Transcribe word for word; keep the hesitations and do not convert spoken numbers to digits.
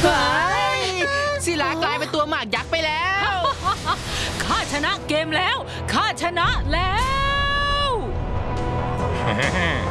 ศิลากลายเป็นตัวหมากยักษ์ไปแล้วข้าชนะเกมแล้วข้าชนะแล้ว